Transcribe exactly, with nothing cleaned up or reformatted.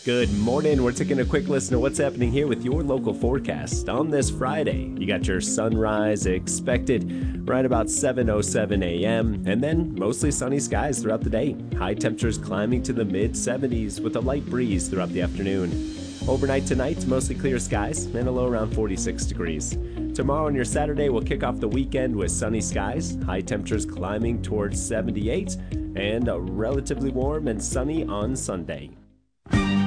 Good morning. We're taking a quick listen to what's happening here with your local forecast on this Friday. You got your sunrise expected right about seven oh seven a m and then mostly sunny skies throughout the day. High temperatures climbing to the mid seventies with a light breeze throughout the afternoon. Overnight tonight, mostly clear skies and a low around forty-six degrees. Tomorrow on your Saturday, we'll kick off the weekend with sunny skies, high temperatures climbing towards seventy-eight, and a relatively warm and sunny on Sunday.